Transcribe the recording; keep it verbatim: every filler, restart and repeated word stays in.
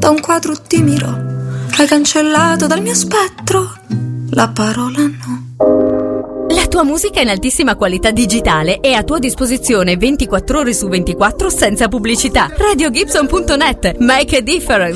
da un quadro ti miro. Hai cancellato dal mio spettro la parola no. La tua musica in altissima qualità digitale è a tua disposizione ventiquattro ore su ventiquattro senza pubblicità. radio gibson punto net. Make a difference.